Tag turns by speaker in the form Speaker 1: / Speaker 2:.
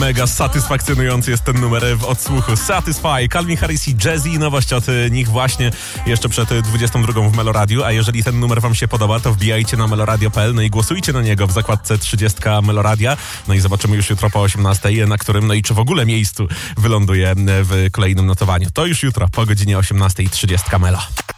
Speaker 1: Mega satysfakcjonujący jest ten numer w odsłuchu. Satisfy, Calvin Harris i Jazzy, nowość od nich właśnie jeszcze przed 22 w Meloradiu, a jeżeli ten numer wam się podoba, to wbijajcie na meloradio.pl, no i głosujcie na niego w zakładce 30 Meloradia, no i zobaczymy już jutro po 18, na którym, no i czy w ogóle miejscu wyląduje w kolejnym notowaniu. To już jutro po godzinie 18:30 Melo.